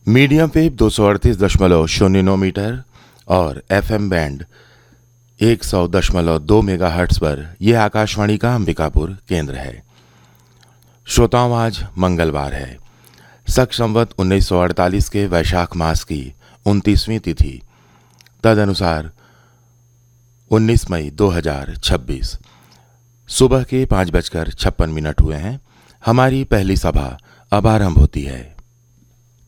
Medium wave 238.09 metre और FM band 100.2 megahertz पर यह आकाशवाणी का अंबिकापुर केंद्र है। श्रोताओं, आज मंगलवार है। शक संवत 1948 के वैशाख मास की 29वीं तिथि, तदनुसार 19 मई 2026। सुबह के 5:56 हुए हैं। हमारी पहली सभा अब आरंभ होती है।